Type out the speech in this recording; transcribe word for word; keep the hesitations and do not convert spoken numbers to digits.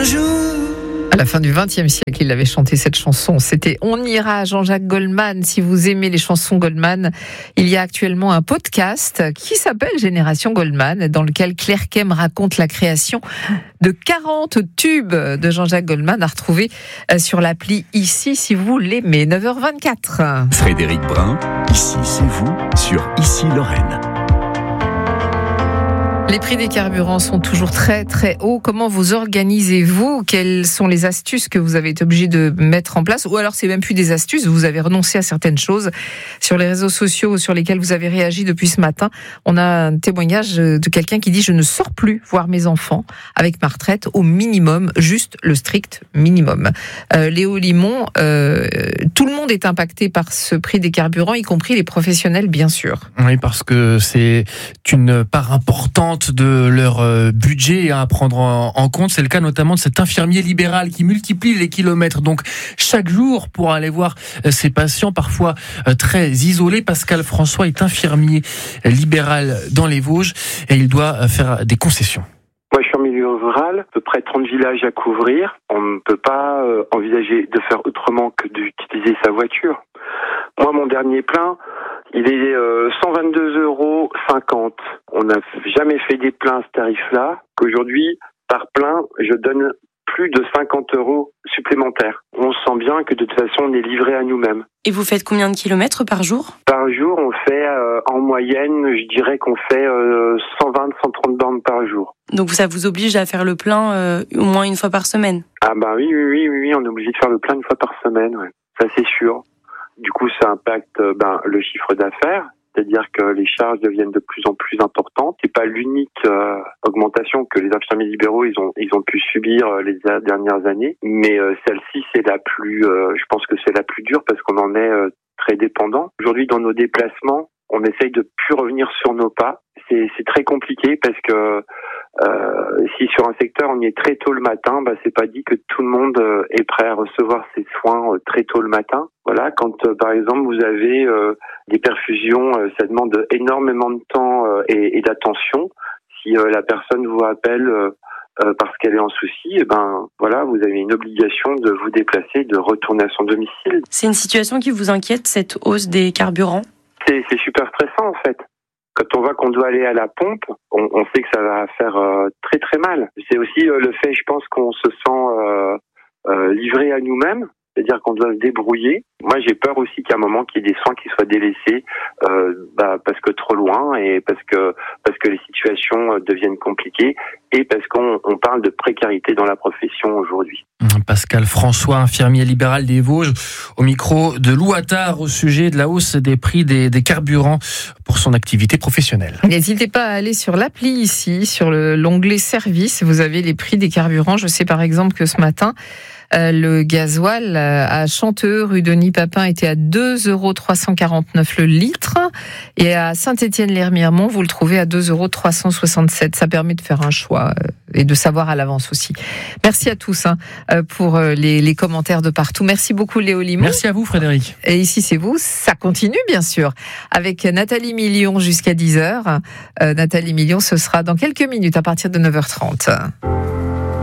jour. À la fin du vingtième siècle, il avait chanté cette chanson. C'était On ira, Jean-Jacques Goldman. Si vous aimez les chansons Goldman, il y a actuellement un podcast qui s'appelle Génération Goldman, dans lequel Claire Kem raconte la création de quarante tubes de Jean-Jacques Goldman à retrouver sur l'appli Ici, si vous l'aimez. neuf heures vingt-quatre. Frédéric Brun, Ici, c'est vous, sur Ici Lorraine. Les prix des carburants sont toujours très très hauts. Comment vous organisez-vous ? Quelles sont les astuces que vous avez été obligé de mettre en place ? Ou alors c'est même plus des astuces, vous avez renoncé à certaines choses sur les réseaux sociaux sur lesquels vous avez réagi depuis ce matin. On a un témoignage de quelqu'un qui dit « Je ne sors plus voir mes enfants avec ma retraite au minimum, juste le strict minimum ». Euh, Léo Limon, euh, tout le monde est impacté par ce prix des carburants, y compris les professionnels bien sûr. Oui, parce que c'est une part importante de leur budget à prendre en compte. C'est le cas notamment de cet infirmier libéral qui multiplie les kilomètres donc chaque jour pour aller voir ses patients parfois très isolés. Pascal François est infirmier libéral dans les Vosges et il doit faire des concessions. Moi, je suis en milieu rural, à peu près trente villages à couvrir. On ne peut pas euh, envisager de faire autrement que d'utiliser sa voiture. Moi, mon dernier plein, il est euh, cent vingt-deux euros cinquante. On n'a jamais fait des pleins à ce tarif-là. Qu'aujourd'hui, par plein, je donne plus de cinquante euros supplémentaires. On sent bien que de toute façon, on est livré à nous-mêmes. Et vous faites combien de kilomètres par jour ? Par jour, on fait euh, en moyenne, je dirais qu'on fait euh, cent vingt à cent trente bornes par jour. Donc ça vous oblige à faire le plein euh, au moins une fois par semaine ? Ah bah oui, oui, oui, oui, oui, on est obligé de faire le plein une fois par semaine, ouais. Ça c'est sûr. Du coup, ça impacte ben, le chiffre d'affaires, c'est-à-dire que les charges deviennent de plus en plus importantes. C'est pas l'unique euh, augmentation que les infirmiers libéraux ils ont ils ont pu subir euh, les dernières années, mais euh, celle-ci c'est la plus, euh, je pense que c'est la plus dure parce qu'on en est euh, très dépendant. Aujourd'hui, dans nos déplacements, on essaye de plus revenir sur nos pas. C'est c'est très compliqué parce que Euh, si sur un secteur on y est très tôt le matin, bah c'est pas dit que tout le monde euh, est prêt à recevoir ses soins euh, très tôt le matin. Voilà, quand euh, par exemple vous avez euh, des perfusions, euh, ça demande énormément de temps euh, et, et d'attention. Si euh, la personne vous appelle euh, euh, parce qu'elle est en souci, et ben voilà, vous avez une obligation de vous déplacer, de retourner à son domicile. C'est une situation qui vous inquiète, cette hausse des carburants ? C'est, c'est super stressant en fait. Quand on voit qu'on doit aller à la pompe, on, on sait que ça va faire euh, très très mal. C'est aussi euh, le fait, je pense, qu'on se sent euh, euh, livré à nous-mêmes, c'est-à-dire qu'on doit se débrouiller. Moi, j'ai peur aussi qu'à un moment, qu'il y ait des soins qui soient délaissés, euh, bah, parce que trop loin et parce que parce que les situations deviennent compliquées et parce qu'on on parle de précarité dans la profession aujourd'hui. Pascal François, infirmier libéral des Vosges, au micro de Lou Attard au sujet de la hausse des prix des, des carburants pour son activité professionnelle. N'hésitez pas à aller sur l'appli ici, sur le, l'onglet service, vous avez les prix des carburants. Je sais par exemple que ce matin, Euh, le gasoil euh, à Chanteux, rue Denis Papin, était à deux euros trois cent quarante-neuf le litre. Et à Saint-Étienne-l'Hermiermont, vous le trouvez à deux euros trois cent soixante-sept. Ça permet de faire un choix euh, et de savoir à l'avance aussi. Merci à tous hein, euh, pour euh, les, les commentaires de partout. Merci beaucoup Léo Limon. Merci à vous Frédéric. Et ici c'est vous, ça continue bien sûr. Avec Nathalie Million jusqu'à dix heures. Euh, Nathalie Million, ce sera dans quelques minutes à partir de neuf heures trente.